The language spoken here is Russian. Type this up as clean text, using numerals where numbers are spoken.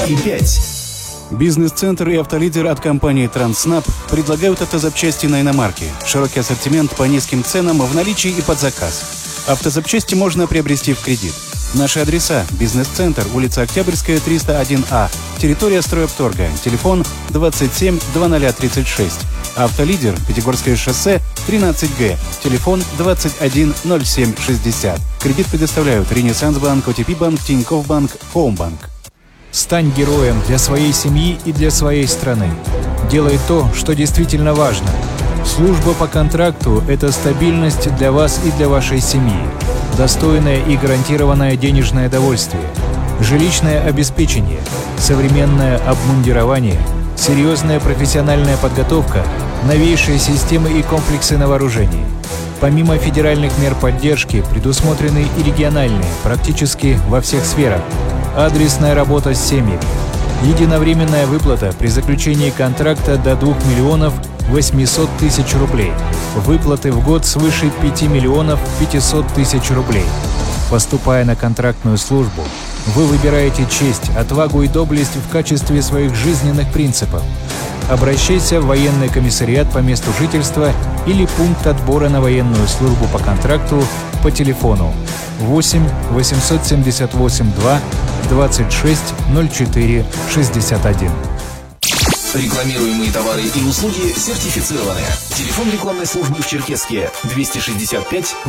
и 5. Бизнес-центр и автолидер от компании «Транснаб» предлагают автозапчасти на иномарки. Широкий ассортимент по низким ценам в наличии и под заказ. Автозапчасти можно приобрести в кредит. Наши адреса: Бизнес-центр, улица Октябрьская, 301А, территория стройопторга, телефон 27 2036. Автолидер, Пятигорское шоссе, 13Г, телефон 21 07 60. Кредит предоставляют Ренессанс-банк, ОТП-банк, Тинькофф-банк, Хоумбанк. Стань героем для своей семьи и для своей страны. Делай то, что действительно важно. Служба по контракту – это стабильность для вас и для вашей семьи, достойное и гарантированное денежное довольствие, жилищное обеспечение, современное обмундирование, серьезная профессиональная подготовка, новейшие системы и комплексы на вооружении. Помимо федеральных мер поддержки, предусмотрены и региональные, практически во всех сферах. Адресная работа с семьями. Единовременная выплата при заключении контракта до 2 миллионов 800 тысяч рублей. Выплаты в год свыше 5 миллионов 500 тысяч рублей. Поступая на контрактную службу, вы выбираете честь, отвагу и доблесть в качестве своих жизненных принципов. Обращайся в военный комиссариат по месту жительства или пункт отбора на военную службу по контракту по телефону 8 878 2 26 04 61. Рекламируемые товары и услуги сертифицированы. Телефон рекламной службы в Черкесске 265